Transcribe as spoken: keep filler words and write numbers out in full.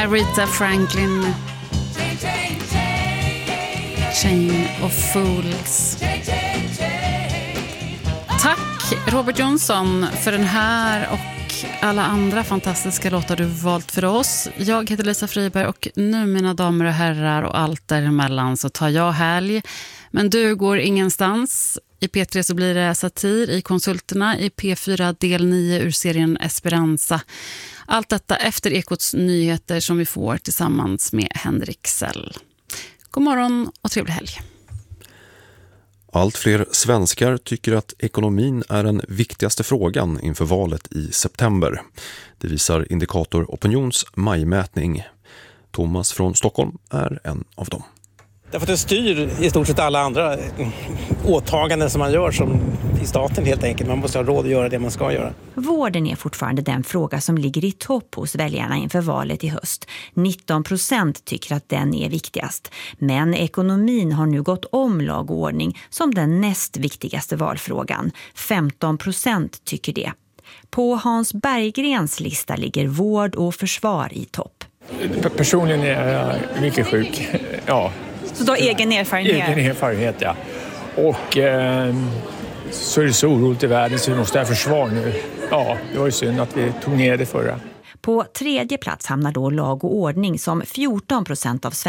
Aretha Franklin, Chain of Fools. Tack Robert Jonsson för den här och alla andra fantastiska låtar du valt för oss. Jag heter Lisa Friberg och nu, mina damer och herrar och allt däremellan, så tar jag helg. Men du går ingenstans. I P tre så blir det satir, i Konsulterna, i P fyra del nio ur serien Esperanza. Allt detta efter Ekots nyheter som vi får tillsammans med Henrik Sell. God morgon och trevlig helg. Allt fler svenskar tycker att ekonomin är den viktigaste frågan inför valet i september. Det visar Indikator Opinions majmätning. Thomas från Stockholm är en av dem. Därför att det styr i stort sett alla andra åtaganden som man gör som i staten helt enkelt. Man måste ha råd att göra det man ska göra. Vården är fortfarande den fråga som ligger i topp hos väljarna inför valet i höst. nitton procent tycker att den är viktigast. Men ekonomin har nu gått om lag och ordning som den näst viktigaste valfrågan. femton procent tycker det. På Hans Berggrens lista ligger vård och försvar i topp. Personligen är jag mycket sjuk, ja. Så då egen erfarenhet? Egen erfarenhet, ja. Och eh, så är det så oroligt i världen så vi måste ha försvar nu. Ja, det var ju synd att vi tog ner det förra. På tredje plats hamnar då lag och ordning som fjorton procent av svenska